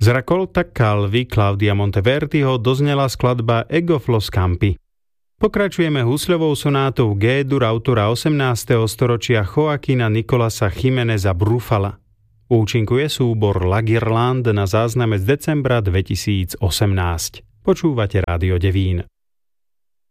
Z Raccolta Calvi Claudia Monteverdiho doznela skladba Ego Flo Scampi. Pokračujeme husľovou sonátou G-dur autora 18. storočia Joaquina Nicolasa Jiméneza Brufala. Účinkuje súbor La Guirlande na zázname z decembra 2018. Počúvate Rádio Devín.